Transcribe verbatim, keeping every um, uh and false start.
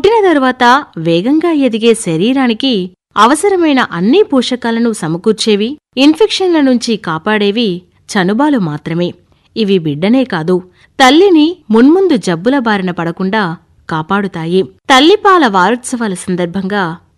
పుట్టిన తరువాత వేగంగా ఎదిగే శరీరానికి అవసరమైన అన్ని పోషకాలను సమకూర్చేవి, ఇన్ఫెక్షన్ల నుంచి కాపాడేవి చనుబాలు మాత్రమే. ఇవి బిడ్డనే కాదు, తల్లిని మున్ముందు జబ్బుల బారిన పడకుండా కాపాడుతాయి. తల్లిపాల వారోత్సవాల సందర్భంగా